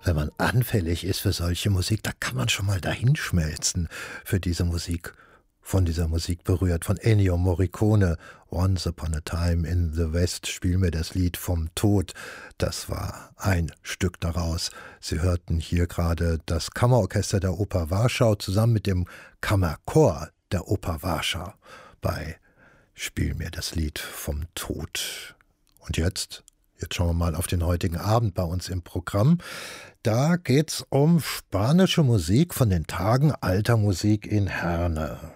wenn man anfällig ist für solche Musik, da kann man schon mal dahinschmelzen für diese Musik. Von dieser Musik berührt, von Ennio Morricone, Once Upon a Time in the West, Spiel mir das Lied vom Tod. Das war ein Stück daraus. Sie hörten hier gerade das Kammerorchester der Oper Warschau zusammen mit dem Kammerchor der Oper Warschau bei Spiel mir das Lied vom Tod. Und jetzt schauen wir mal auf den heutigen Abend bei uns im Programm. Da geht's um spanische Musik von den Tagen alter Musik in Herne.